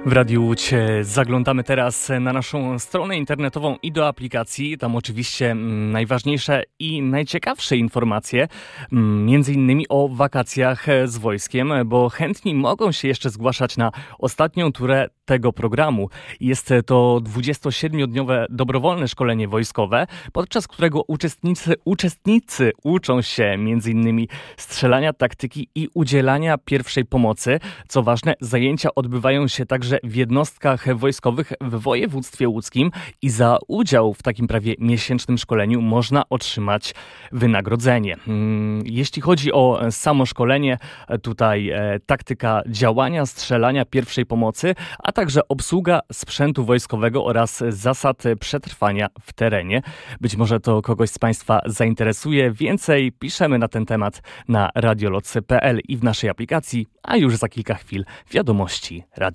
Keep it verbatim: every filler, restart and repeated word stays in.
W Radiu Łódź zaglądamy teraz na naszą stronę internetową i do aplikacji. Tam oczywiście najważniejsze i najciekawsze informacje, między innymi o wakacjach z wojskiem, bo chętni mogą się jeszcze zgłaszać na ostatnią turę tego programu. Jest to dwudziestosiedmiodniowe dobrowolne szkolenie wojskowe, podczas którego uczestnicy, uczestnicy uczą się między innymi strzelania, taktyki i udzielania pierwszej pomocy. Co ważne, zajęcia odbywają się także w jednostkach wojskowych w województwie łódzkim i za udział w takim prawie miesięcznym szkoleniu można otrzymać wynagrodzenie. Jeśli chodzi o samo szkolenie, tutaj taktyka działania, strzelania, pierwszej pomocy, a także obsługa sprzętu wojskowego oraz zasad przetrwania w terenie. Być może to kogoś z Państwa zainteresuje. Więcej piszemy na ten temat na radiolocy kropka p l i w naszej aplikacji, a już za kilka chwil wiadomości radia.